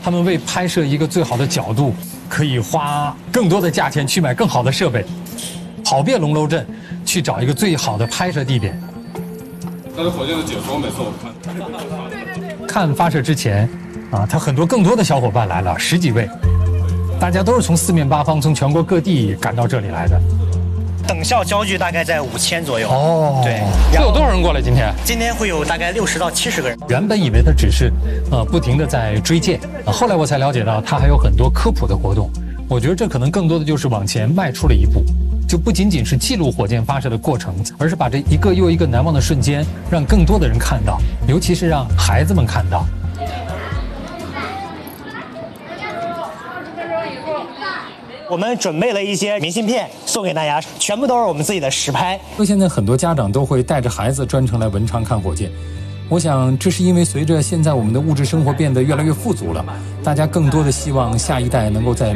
他们为拍摄一个最好的角度，可以花更多的价钱去买更好的设备，跑遍龙楼镇去找一个最好的拍摄地点。 但是火箭的解说，每次我看发射之前，他很多更多的小伙伴来了，10几位，大家都是从四面八方、从全国各地赶到这里来的。 等效焦距大概在5000左右。 哦， 对。 会有多少人过来？今天会有大概60到70个人。 原本以为他只是不停地在追箭，后来我才了解到他还有很多科普的活动。我觉得这可能更多的就是往前迈出了一步，就不仅仅是记录火箭发射的过程，而是把这一个又一个难忘的瞬间让更多的人看到，尤其是让孩子们看到。 我们准备了一些明信片送给大家，全部都是我们自己的实拍。 现在很多家长都会带着孩子专程来文昌看火箭，我想这是因为随着现在我们的物质生活变得越来越富足了，大家更多的希望下一代能够在